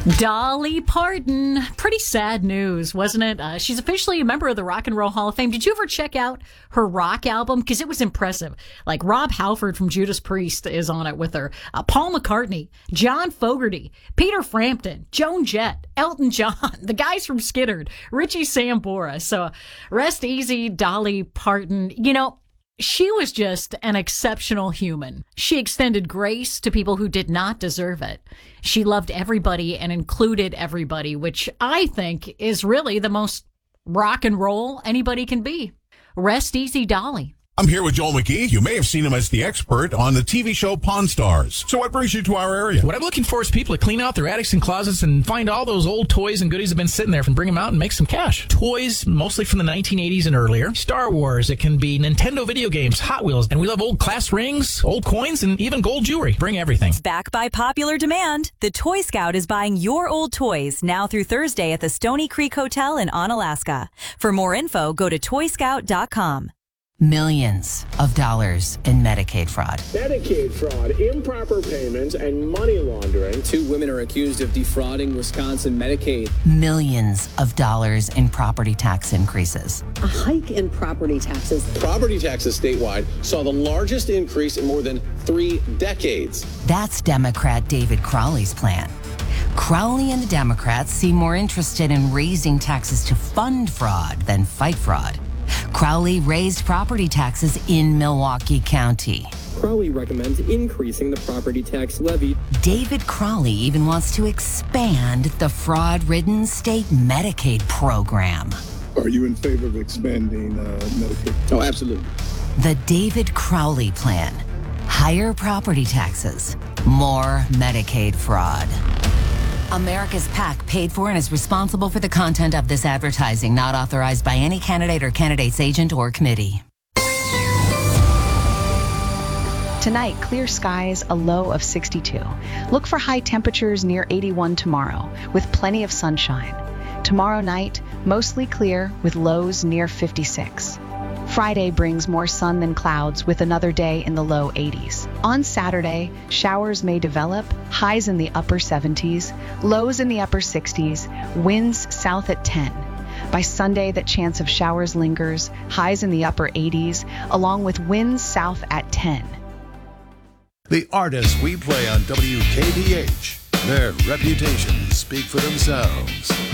Dolly Parton. Pretty sad news, wasn't it? She's officially a member of the Rock and Roll Hall of Fame. Did you ever check out her rock album? Because it was impressive. Like Rob Halford from Judas Priest is on it with her. Paul McCartney, John Fogerty, Peter Frampton, Joan Jett, Elton John, the guys from Skiddered, Richie Sambora. So rest easy, Dolly Parton. You know, she was just an exceptional human. She extended grace to people who did not deserve it. She loved everybody and included everybody, which I think is really the most rock and roll anybody can be. Rest easy, Dolly. I'm here with Joel McGee. You may have seen him as the expert on the TV show Pawn Stars. So what brings you to our area? What I'm looking for is people to clean out their attics and closets and find all those old toys and goodies that have been sitting there and bring them out and make some cash. Toys, mostly from the 1980s and earlier. Star Wars, it can be Nintendo video games, Hot Wheels, and we love old class rings, old coins, and even gold jewelry. Bring everything. Back by popular demand, the Toy Scout is buying your old toys now through Thursday at the Stony Creek Hotel in Onalaska. For more info, go to toyscout.com. Millions of dollars in Medicaid fraud. Medicaid fraud, improper payments, and money laundering. 2 women are accused of defrauding Wisconsin Medicaid. Millions of dollars in property tax increases. A hike in property taxes. Property taxes statewide saw the largest increase in more than 3 decades. That's Democrat David Crowley's plan. Crowley and the Democrats seem more interested in raising taxes to fund fraud than fight fraud. Crowley raised property taxes in Milwaukee County. Crowley recommends increasing the property tax levy. David Crowley even wants to expand the fraud-ridden state Medicaid program. Are you in favor of expanding Medicaid? Oh, absolutely. The David Crowley plan. Higher property taxes, more Medicaid fraud. America's PAC paid for and is responsible for the content of this advertising, not authorized by any candidate or candidate's agent or committee. Tonight, clear skies, a low of 62. Look for high temperatures near 81 tomorrow, with plenty of sunshine. Tomorrow night, mostly clear with lows near 56. Friday brings more sun than clouds with another day in the low 80s. On Saturday, showers may develop, highs in the upper 70s, lows in the upper 60s, winds south at 10. By Sunday, that chance of showers lingers, highs in the upper 80s, along with winds south at 10. The artists we play on WKBH, their reputations speak for themselves.